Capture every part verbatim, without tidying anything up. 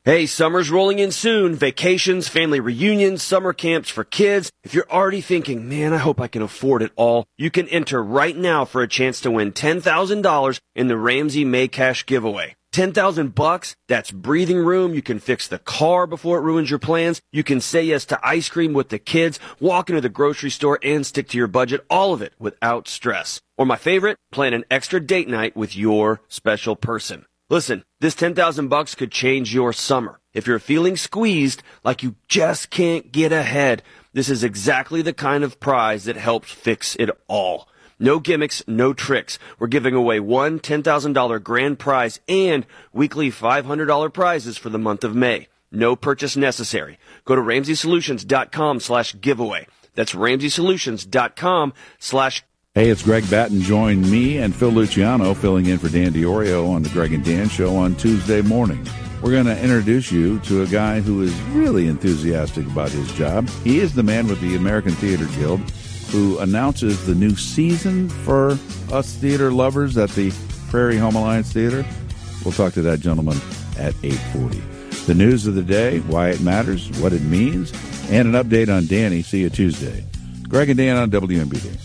Hey, summer's rolling in soon. Vacations, family reunions, summer camps for kids. If you're already thinking, man, I hope I can afford it all, you can enter right now for a chance to win ten thousand dollars in the Ramsey May Cash giveaway. ten thousand bucks, that's breathing room. You can fix the car before it ruins your plans. You can say yes to ice cream with the kids, walk into the grocery store and stick to your budget. All of it without stress. Or my favorite, plan an extra date night with your special person. Listen, this ten thousand bucks could change your summer. If you're feeling squeezed, like you just can't get ahead, this is exactly the kind of prize that helps fix it all. No gimmicks, no tricks. We're giving away one ten thousand dollars grand prize and weekly five hundred dollars prizes for the month of May. No purchase necessary. Go to Ramsey Solutions dot com slash giveaway. That's Ramsey Solutions dot com slash Hey, it's Greg Batten. Join me and Phil Luciano filling in for Dan DiOrio on the Greg and Dan Show on Tuesday morning. We're going to introduce you to a guy who is really enthusiastic about his job. He is the man with the American Theater Guild who announces the new season for us theater lovers at the Prairie Home Alliance Theater. We'll talk to that gentleman at eight forty. The news of the day, why it matters, what it means, and an update on Danny. See you Tuesday. Greg and Dan on W M B D.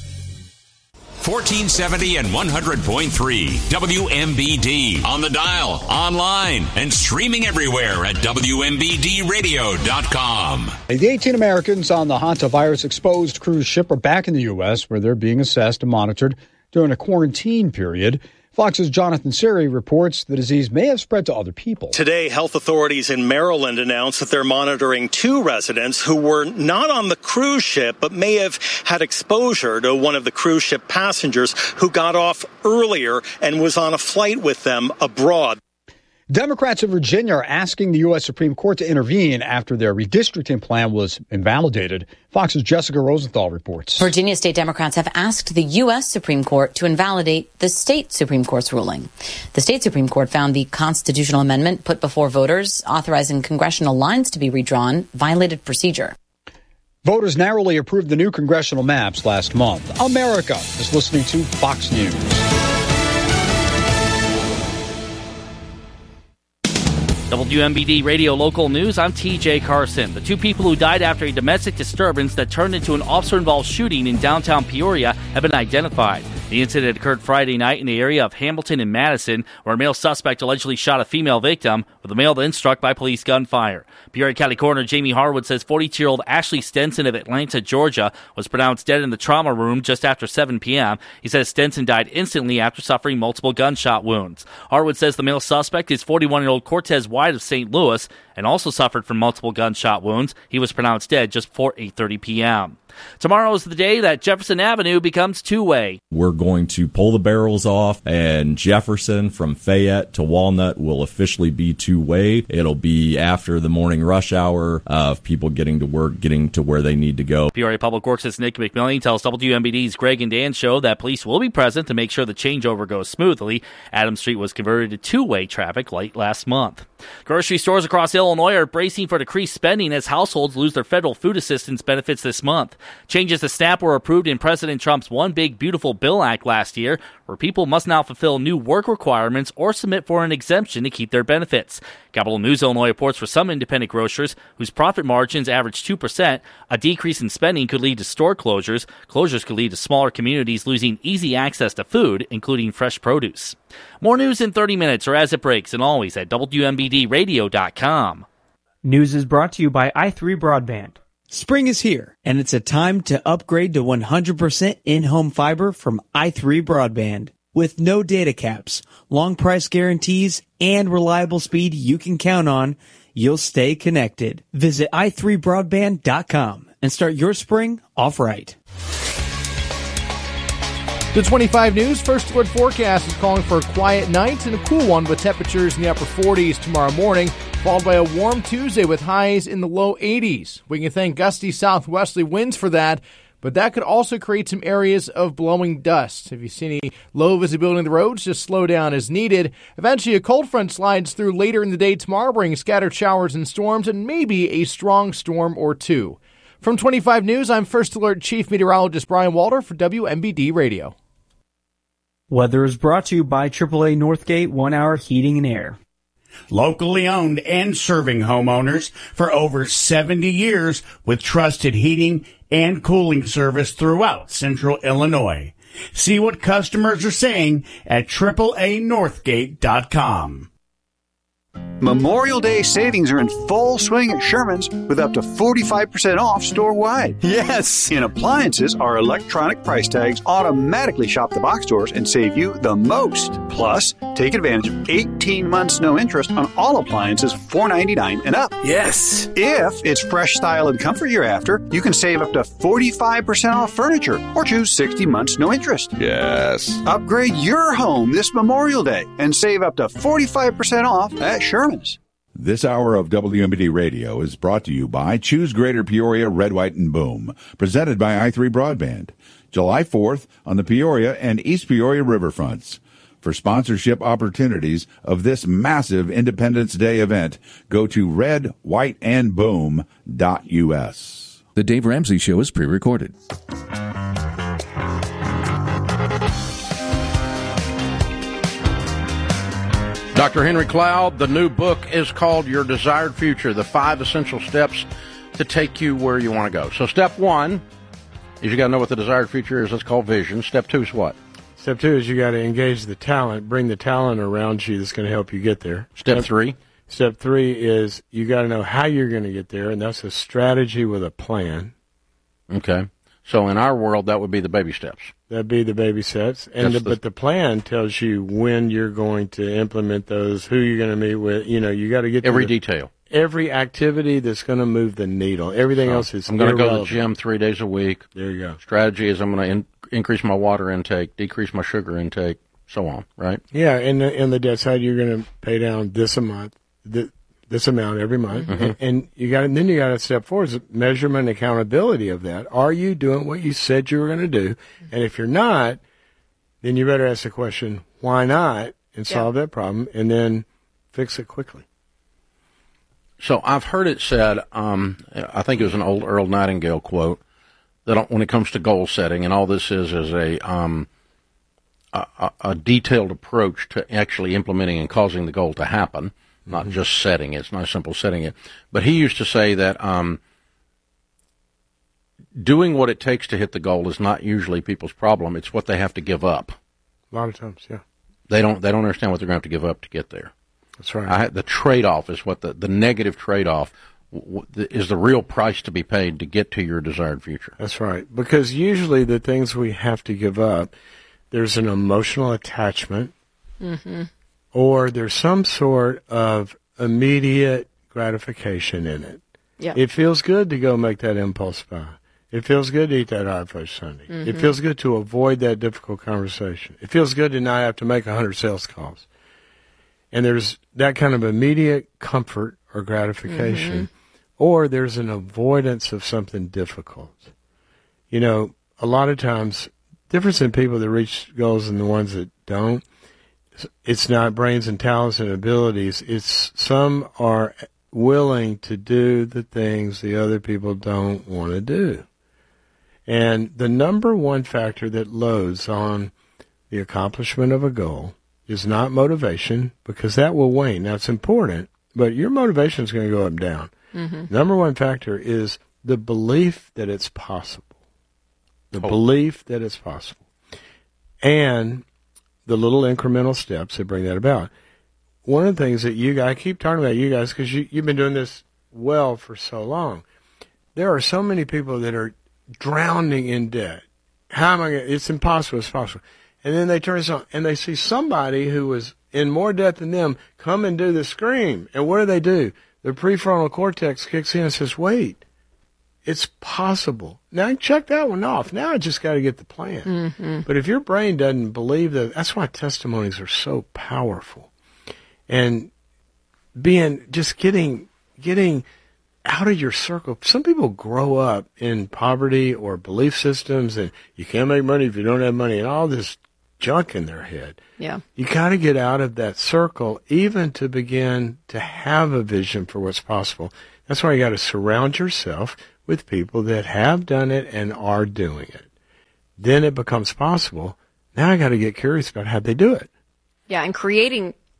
fourteen seventy and one hundred point three W M B D. On the dial, online, and streaming everywhere at W M B D radio dot com. The eighteen Americans on the hantavirus-exposed cruise ship are back in the U S, where they're being assessed and monitored during a quarantine period. Fox's Jonathan Siri reports the disease may have spread to other people. Today, health authorities in Maryland announced that they're monitoring two residents who were not on the cruise ship, but may have had exposure to one of the cruise ship passengers who got off earlier and was on a flight with them abroad. Democrats in Virginia are asking the U S Supreme Court to intervene after their redistricting plan was invalidated. Fox's Jessica Rosenthal reports. Virginia state Democrats have asked the U S Supreme Court to invalidate the state Supreme Court's ruling. The state Supreme Court found the constitutional amendment put before voters authorizing congressional lines to be redrawn violated procedure. Voters narrowly approved the new congressional maps last month. America is listening to Fox News. W M B D Radio Local News, I'm T J Carson. The two people who died after a domestic disturbance that turned into an officer-involved shooting in downtown Peoria have been identified. The incident occurred Friday night in the area of Hamilton and Madison, where a male suspect allegedly shot a female victim, with the male then struck by police gunfire. Peoria County Coroner Jamie Harwood says forty-two-year-old Ashley Stenson of Atlanta, Georgia, was pronounced dead in the trauma room just after seven p.m. He says Stenson died instantly after suffering multiple gunshot wounds. Harwood says the male suspect is forty-one-year-old Cortez White of Saint Louis and also suffered from multiple gunshot wounds. He was pronounced dead just before eight thirty p.m. Tomorrow is the day that Jefferson Avenue becomes two-way. We're going to pull the barrels off, and Jefferson from Fayette to Walnut will officially be two-way. It'll be after the morning rush hour of people getting to work, getting to where they need to go. Peoria Public Works' Nick McMillan tells W M B D's Greg and Dan Show that police will be present to make sure the changeover goes smoothly. Adams Street was converted to two-way traffic late last month. Grocery stores across Illinois are bracing for decreased spending as households lose their federal food assistance benefits this month. Changes to SNAP were approved in President Trump's One Big Beautiful Bill Act last year, where people must now fulfill new work requirements or submit for an exemption to keep their benefits. Capital News Illinois reports for some independent grocers whose profit margins average two percent, a decrease in spending could lead to store closures. Closures could lead to smaller communities losing easy access to food, including fresh produce. More news in thirty minutes or as it breaks, and always at W M B D radio dot com. News is brought to you by i three Broadband. Spring is here, and it's a time to upgrade to one hundred percent in-home fiber from i three Broadband. With no data caps, long price guarantees, and reliable speed you can count on, you'll stay connected. Visit i three broadband dot com and start your spring off right. The twenty-five News First Alert forecast is calling for a quiet night and a cool one with temperatures in the upper forties tomorrow morning, followed by a warm Tuesday with highs in the low eighties. We can thank gusty southwesterly winds for that, but that could also create some areas of blowing dust. If you see any low visibility on the roads, just slow down as needed. Eventually, a cold front slides through later in the day tomorrow, bringing scattered showers and storms and maybe a strong storm or two. From twenty-five News, I'm First Alert Chief Meteorologist Brian Walter for W M B D Radio. Weather is brought to you by triple A Northgate One Hour Heating and Air. Locally owned and serving homeowners for over seventy years with trusted heating and cooling service throughout Central Illinois. See what customers are saying at triple A northgate dot com. Memorial Day savings are in full swing at Sherman's with up to forty-five percent off store-wide. Yes! In appliances, our electronic price tags automatically shop the box stores and save you the most. Plus, take advantage of eighteen months no interest on all appliances four ninety-nine and up. Yes! If it's fresh style and comfort you're after, you can save up to forty-five percent off furniture or choose sixty months no interest. Yes. Upgrade your home this Memorial Day and save up to forty-five percent off at Sherman's. This hour of W M B D Radio is brought to you by Choose Greater Peoria, Red, White, and Boom, presented by I three Broadband. July fourth on the Peoria and East Peoria riverfronts. For sponsorship opportunities of this massive Independence Day event, go to red white and boom dot U S. The Dave Ramsey Show is pre-recorded. Doctor Henry Cloud, the new book is called Your Desired Future, the five essential steps to take you where you want to go. So step one is you got to know what the desired future is. That's called vision. Step two is what? Step two is you got to engage the talent, bring the talent around you that's going to help you get there. Step three? Step three is you got to know how you're going to get there, and that's a strategy with a plan. Okay. So in our world, that would be the baby steps. That'd be the baby steps. And the, the, but the plan tells you when you're going to implement those, who you're going to meet with. You know, you got to get every the, detail. Every activity that's going to move the needle. Everything so else is I'm going to go to the gym gym three days a week. There you go. Strategy is I'm going to in, increase my water intake, decrease my sugar intake, so on, right? Yeah, and the, and the debt side, you're going to pay down this amount, this, this amount every month. Mm-hmm. And, and you got then you got to step forward is measurement and accountability of that. Are you doing what you said you were going to do? And if you're not, then you better ask the question, why not, and solve yeah. that problem, and then fix it quickly. So I've heard it said, um, I think it was an old Earl Nightingale quote, that when it comes to goal setting, and all this is is a, um, a, a detailed approach to actually implementing and causing the goal to happen, not mm-hmm. just setting it. It's not simple setting it. But he used to say that um, doing what it takes to hit the goal is not usually people's problem. It's what they have to give up. A lot of times, yeah. They don't they don't understand what they're going to have to give up to get there. That's right. I, the trade-off is what the, the negative trade-off w- w- is the real price to be paid to get to your desired future. That's right. Because usually the things we have to give up, there's an emotional attachment, mm-hmm. or there's some sort of immediate gratification in it. Yeah. It feels good to go make that impulse buy. It feels good to eat that hot fudge sundae. Mm-hmm. It feels good to avoid that difficult conversation. It feels good to not have to make one hundred sales calls. And there's that kind of immediate comfort or gratification, mm-hmm. or there's an avoidance of something difficult. You know, a lot of times, difference in people that reach goals and the ones that don't, it's not brains and talents and abilities. It's some are willing to do the things the other people don't want to do. And the number one factor that loads on the accomplishment of a goal is not motivation, because that will wane. Now, it's important, but your motivation is going to go up and down. Mm-hmm. Number one factor is the belief that it's possible. The oh. belief that it's possible. And the little incremental steps that bring that about. One of the things that you guys, I keep talking about you guys because you, you've been doing this well for so long. There are so many people that are drowning in debt. How am I going to, it's impossible, it's possible. And then they turn this on and they see somebody who was in more debt than them come and do the scream. And what do they do? The prefrontal cortex kicks in and says, wait, it's possible. Now I check that one off. Now I just got to get the plan. Mm-hmm. But if your brain doesn't believe that, that's why testimonies are so powerful. And being, just getting, getting out of your circle. Some people grow up in poverty or belief systems and you can't make money if you don't have money and all this junk in their head. Yeah. You got to get out of that circle even to begin to have a vision for what's possible. That's why you got to surround yourself with people that have done it and are doing it. Then it becomes possible. Now I got to get curious about how they do it. Yeah, and creating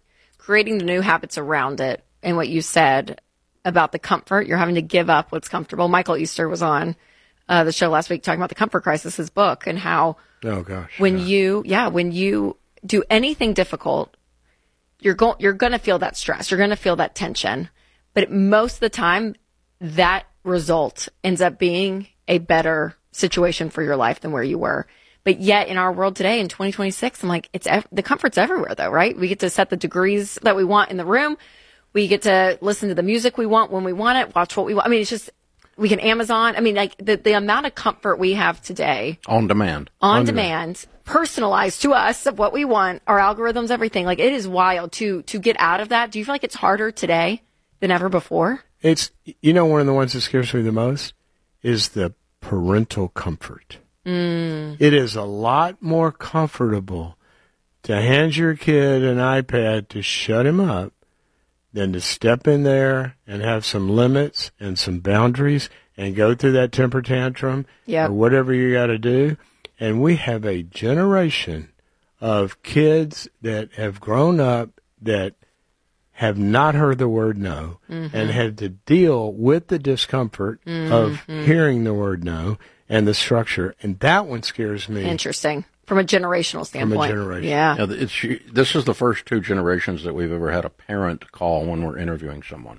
creating the new habits around it. And what you said about the comfort, you're having to give up what's comfortable. Michael Easter was on uh, the show last week talking about the Comfort Crisis, his book, and how oh gosh, when yeah. you yeah when you do anything difficult, you're going you're going to feel that stress, you're going to feel that tension, but most of the time that result ends up being a better situation for your life than where you were. But yet in our world today in twenty twenty-six, I'm like, it's ev- the comfort's everywhere though, right? We get to set the degrees that we want in the room. We get to listen to the music we want when we want it, watch what we want. I mean, it's just, we can Amazon. I mean, like the, the amount of comfort we have today. On demand. On, on demand, demand, personalized to us of what we want, our algorithms, everything. Like it is wild to, to get out of that. Do you feel like it's harder today than ever before? It's, you know, one of the ones that scares me the most is the parental comfort. Mm. It is a lot more comfortable to hand your kid an iPad to shut him up than to step in there and have some limits and some boundaries and go through that temper tantrum yep. or whatever you got to do. And we have a generation of kids that have grown up that have not heard the word no mm-hmm. and had to deal with the discomfort mm-hmm. of hearing the word no and the structure. And that one scares me. Interesting. From a generational standpoint. From a generation. Yeah. yeah it's, this is the first two generations that we've ever had a parent call when we're interviewing someone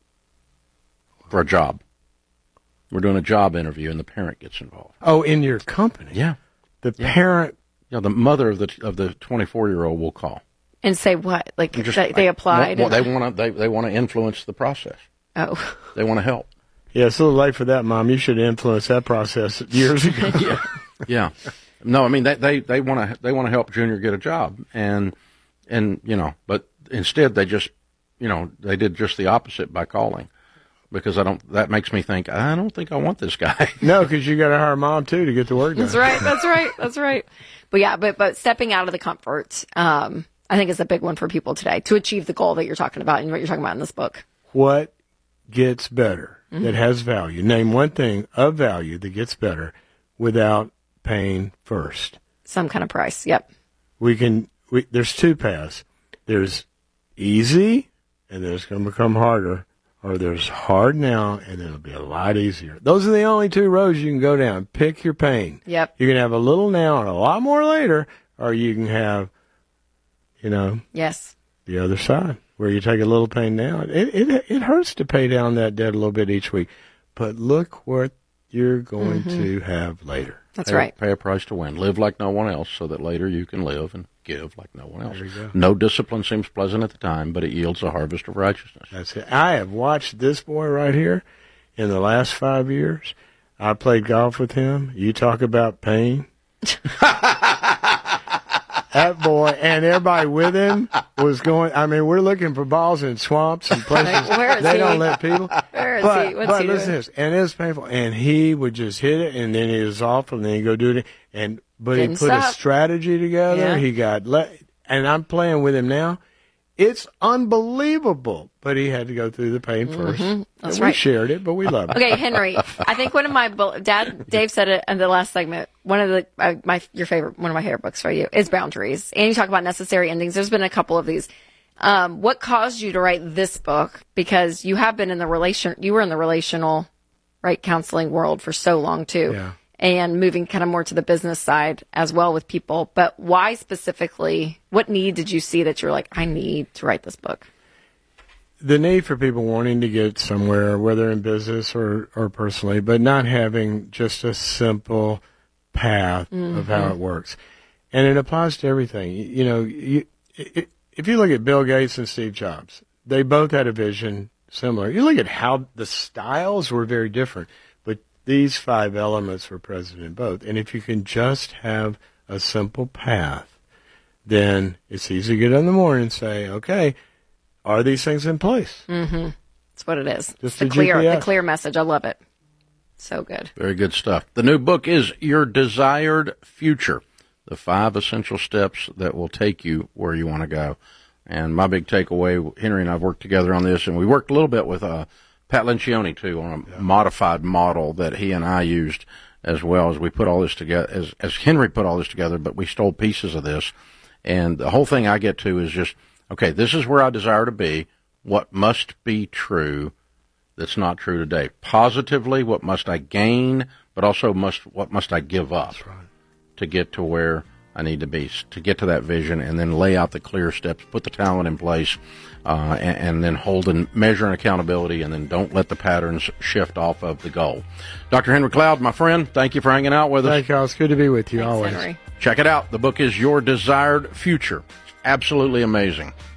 for a job. We're doing a job interview and the parent gets involved. Oh, in your company? Yeah. The yeah. parent. Yeah, the mother of the of the twenty-four-year-old will call. And say what? Like just, they, they applied? Well, they want to they, they want to influence the process. Oh. They want to help. Yeah, it's a little late for that, Mom. You should influence that process years ago. yeah. yeah. No, I mean they they they want to they want to help Junior get a job, and and you know, but instead they just you know they did just the opposite by calling, because I don't that makes me think I don't think I want this guy. No, because you got to hire Mom too to get the work done. That's right. That's right. That's right. But yeah, but but stepping out of the comfort, um, I think is a big one for people today to achieve the goal that you're talking about and what you're talking about in this book. What gets better mm-hmm. that has value? Name one thing of value that gets better without paying first. Some kind of price. Yep. We can, we, there's two paths. There's easy, and then it's going to become harder, or there's hard now, and then it'll be a lot easier. Those are the only two roads you can go down. Pick your pain. Yep. You can have a little now and a lot more later, or you can have, you know, yes, the other side, where you take a little pain now. It, it, it hurts to pay down that debt a little bit each week, but look what you're going mm-hmm. to have later. That's pay, right. Pay a price to win. Live like no one else so that later you can live and give like no one else. There you go. No discipline seems pleasant at the time, but it yields a harvest of righteousness. That's it. I have watched this boy right here in the last five years. I played golf with him. You talk about pain. That boy and everybody with him was going. I mean, we're looking for balls in swamps and places. Like, where is they he? don't let people. Where is but, he? What's but he listen to doing? this, and it was painful. And he would just hit it, and then he was off, and then he'd go do it. And but Didn't he put stop. a strategy together. Yeah. He got let, and I'm playing with him now. It's unbelievable, but he had to go through the pain first. Mm-hmm. That's and right. We shared it, but we love it. Okay, Henry. I think one of my bu- dad, Dave said it in the last segment. One of the uh, my your favorite, one of my favorite books for you is Boundaries, and you talk about necessary endings. There's been a couple of these. Um, what caused you to write this book? Because you have been in the relation, you were in the relational, right, counseling world for so long too, Yeah. and moving kind of more to the business side as well with people. But why specifically? What need did you see that you're like, I need to write this book? The need for people wanting to get somewhere, whether in business or, or personally, but not having just a simple path mm-hmm. of how it works. And it applies to everything. You, you know, you, it, if you look at Bill Gates and Steve Jobs, they both had a vision similar. You look at how the styles were very different, but these five elements were present in both. And if you can just have a simple path, then it's easy to get up in the morning and say, okay, are these things in place? Mm-hmm. That's what it is. Just the the clear, G P S. the clear message. I love it. So good. Very good stuff. The new book is Your Desired Future, the five essential steps that will take you where you want to go. And my big takeaway, Henry and I have worked together on this, and we worked a little bit with uh, Pat Lencioni, too, on a yeah. modified model that he and I used as well as we put all this together, as, as Henry put all this together, but we stole pieces of this. And the whole thing I get to is just okay, this is where I desire to be. What must be true that's not true today? Positively, what must I gain, but also must what must I give up That's right. to get to where I need to be, to get to that vision, and then lay out the clear steps, put the talent in place, uh, and, and then hold and measure and accountability, and then don't let the patterns shift off of the goal. Doctor Henry Cloud, my friend, thank you for hanging out with us. Thank you. It's good to be with you Thanks, always. Henry. Check it out. The book is Your Desired Future. Absolutely amazing.